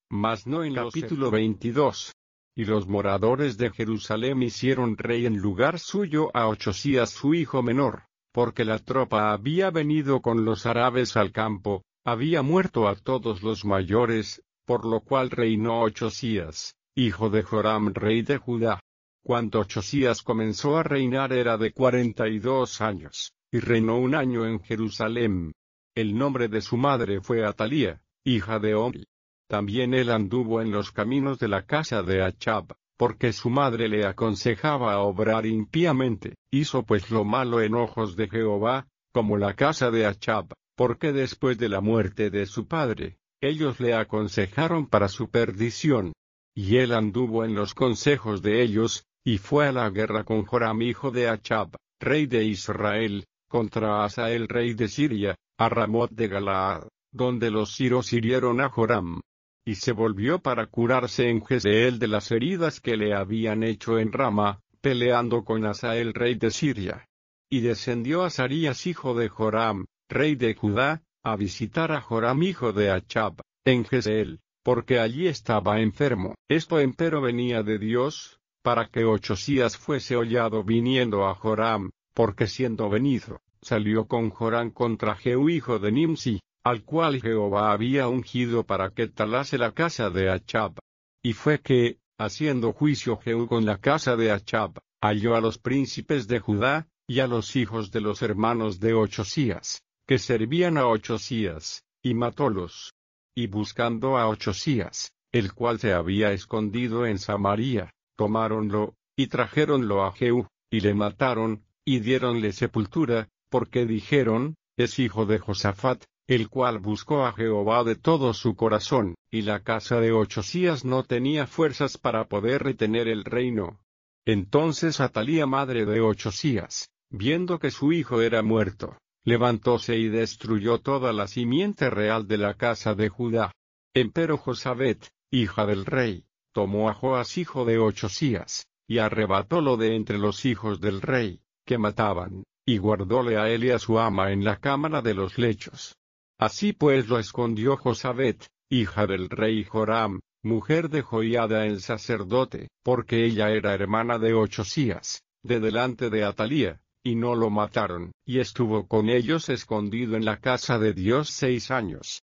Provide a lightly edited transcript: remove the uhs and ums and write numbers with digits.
mas no en los capítulo 22. Y los moradores de Jerusalén hicieron rey en lugar suyo a Ochzías su hijo menor, porque la tropa había venido con los árabes al campo, había muerto a todos los mayores, por lo cual reinó Ochzías, hijo de Joram rey de Judá. Cuando Ochzías comenzó a reinar era de 42 años, y reinó 1 año en Jerusalén. El nombre de su madre fue Atalía, hija de Omri. También él anduvo en los caminos de la casa de Achb, porque su madre le aconsejaba obrar impíamente. Hizo pues lo malo en ojos de Jehová, como la casa de Achb, porque después de la muerte de su padre, ellos le aconsejaron para su perdición. Y él anduvo en los consejos de ellos, y fue a la guerra con Joram hijo de Achb, rey de Israel, contra Hazael rey de Siria, a Ramot de Galaad, donde los siros hirieron a Joram. Y se volvió para curarse en Jezreel de las heridas que le habían hecho en Rama, peleando con Hazael rey de Siria. Y descendió Azarías hijo de Joram, rey de Judá, a visitar a Joram hijo de Achb, en Jezreel, porque allí estaba enfermo. Esto empero venía de Dios, para que Ochzías fuese hollado viniendo a Joram, porque siendo venido, salió con Joram contra Jehú hijo de Nimsi, al cual Jehová había ungido para que talase la casa de Achb. Y fue que, haciendo juicio Jehú con la casa de Achb, halló a los príncipes de Judá, y a los hijos de los hermanos de Ochzías, que servían a Ochzías, y matólos. Y buscando a Ochzías, el cual se había escondido en Samaria, tomáronlo, y trajéronlo a Jehú, y le mataron, y diéronle sepultura, porque dijeron, es hijo de Josafat, el cual buscó a Jehová de todo su corazón, y la casa de Ochzías no tenía fuerzas para poder retener el reino. Entonces Atalía madre de Ochzías, viendo que su hijo era muerto, levantóse y destruyó toda la simiente real de la casa de Judá. Empero Josabet, hija del rey, tomó a Joas hijo de Ochzías, y arrebatólo de entre los hijos del rey, que mataban, y guardóle a él y a su ama en la cámara de los lechos. Así pues lo escondió Josabet, hija del rey Joram, mujer de Joiada el sacerdote, porque ella era hermana de Ochzías, de delante de Atalía, y no lo mataron, y estuvo con ellos escondido en la casa de Dios 6 años.